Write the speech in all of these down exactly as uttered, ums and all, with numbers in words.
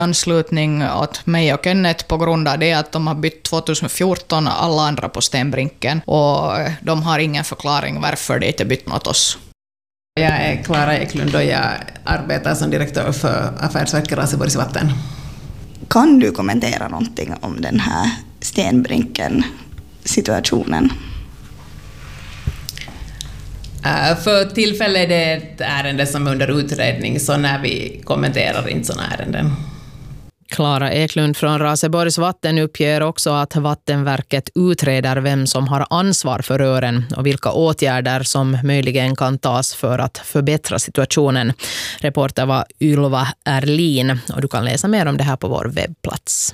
anslutning åt mig och Kenneth på grund av det att de har bytt tjugohundrafjorton alla andra på Stenbrinken och de har ingen förklaring varför det inte bytt något oss. Jag är Klara Eklund och jag arbetar som direktör för Affärsverket Raseborgs Vatten. Kan du kommentera någonting om den här Stenbrinken-situationen? Uh, för tillfället är det ett ärende som är under utredning, så när vi kommenterar inte sådana ärenden. Klara Eklund från Raseborgs Vatten uppger också att Vattenverket utreder vem som har ansvar för rören och vilka åtgärder som möjligen kan tas för att förbättra situationen. Reporter var Ylva Erlin och du kan läsa mer om det här på vår webbplats.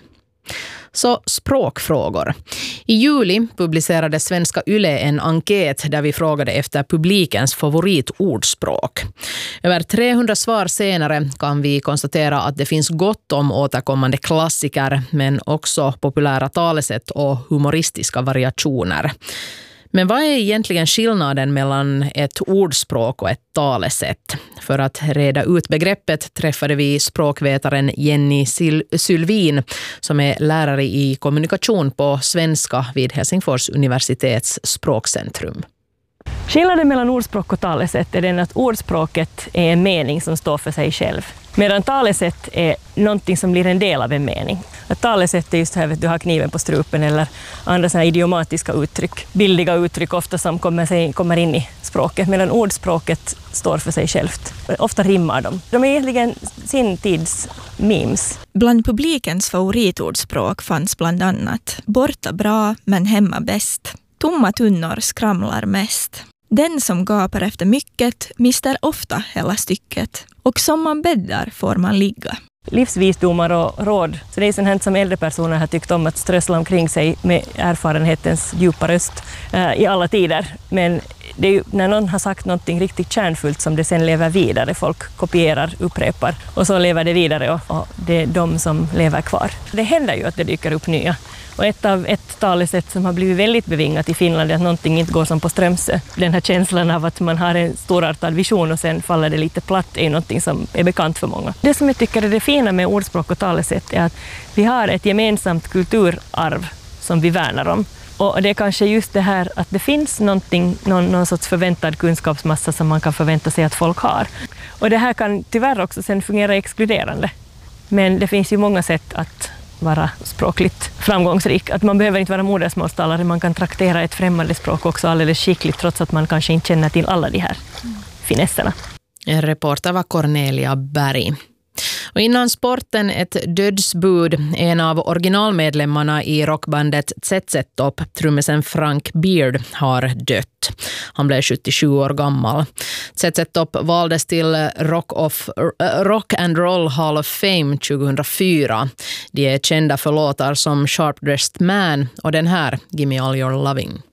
Så språkfrågor. I juli publicerade Svenska Yle en enkät där vi frågade efter publikens favoritordspråk. Över trehundra svar senare kan vi konstatera att det finns gott om återkommande klassiker men också populära talesätt och humoristiska variationer. Men vad är egentligen skillnaden mellan ett ordspråk och ett talesätt? För att reda ut begreppet träffade vi språkvetaren Jenny Sylvin som är lärare i kommunikation på svenska vid Helsingfors universitets språkcentrum. Skillnaden mellan ordspråk och talesätt är den att ordspråket är en mening som står för sig själv. Medan talesätt är någonting som blir en del av en mening. Att talesätt är just här att du har kniven på strupen eller andra såna idiomatiska uttryck, bildiga uttryck ofta som kommer, sig, kommer in i språket. Medan ordspråket står för sig självt. Ofta rimmar de. De är egentligen sin tids memes. Bland publikens favoritordspråk fanns bland annat borta bra men hemma bäst. Tomma tunnor skramlar mest. Den som gapar efter mycket mister ofta hela stycket. Och som man bäddar får man ligga. Livsvisdomar och råd. Så det är sånt här som äldre personer har tyckt om att strössla omkring sig med erfarenhetens djupa röst eh, i alla tider. Men det är ju, när någon har sagt något riktigt kärnfullt som det sen lever vidare. Folk kopierar, upprepar och så lever det vidare och, och det är de som lever kvar. Det händer ju att det dyker upp nya. Och ett av ett talesätt som har blivit väldigt bevingat i Finland är att någonting inte går som på Strömsö. Den här känslan av att man har en storartad vision och sen faller det lite platt är någonting som är bekant för många. Det som jag tycker är det fina med ordspråk och talesätt är att vi har ett gemensamt kulturarv som vi värnar om. Och det är kanske just det här att det finns någonting, någon, någon sorts förväntad kunskapsmassa som man kan förvänta sig att folk har. Och det här kan tyvärr också sen fungera exkluderande. Men det finns ju många sätt att vara språkligt framgångsrik. Att man behöver inte vara modersmålstalare, man kan traktera ett främmande språk också alldeles skickligt trots att man kanske inte känner till alla de här finesserna. En reporter var Cornelia Berg. Och innan sporten ett dödsbud. En av originalmedlemmarna i rockbandet Z Z Top, trummisen Frank Beard, har dött. Han blev sjuttiosju år gammal. Z Z Top valdes till Rock, of, Rock and Roll Hall of Fame tjugohundrafyra. De är kända för låtar som Sharp Dressed Man och den här Gimme All Your Loving.